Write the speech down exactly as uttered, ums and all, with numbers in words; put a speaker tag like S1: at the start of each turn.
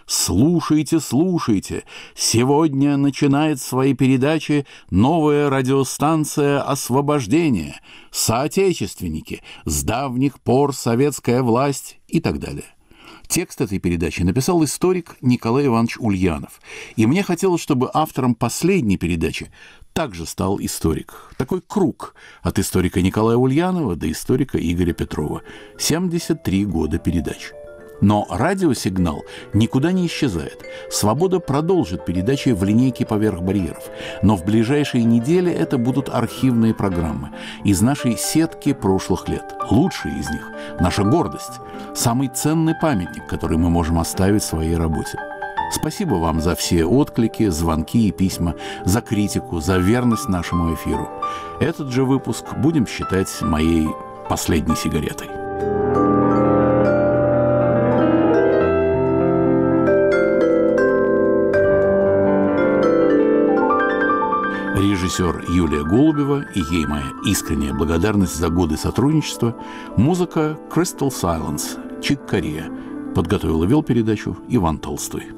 S1: Слушайте, слушайте. Сегодня начинает свои передачи новая радиостанция «Освобождение», соотечественники, с давних пор советская власть и так далее. Текст этой передачи написал историк Николай Иванович Ульянов. И мне хотелось, чтобы автором последней передачи также стал историк. Такой круг от историка Николая Ульянова до историка Игоря Петрова. семьдесят три года передач. Но радиосигнал никуда не исчезает. «Свобода» продолжит передачи в линейке «Поверх барьеров». Но в ближайшие недели это будут архивные программы из нашей сетки прошлых лет. Лучшие из них – наша гордость, самый ценный памятник, который мы можем оставить в своей работе. Спасибо вам за все отклики, звонки и письма, за критику, за верность нашему эфиру. Этот же выпуск будем считать моей последней сигаретой. Режиссер Юлия Голубева, и ей моя искренняя благодарность за годы сотрудничества. Музыка Crystal Silence, Чик Корея. Подготовил и вел передачу Иван Толстой.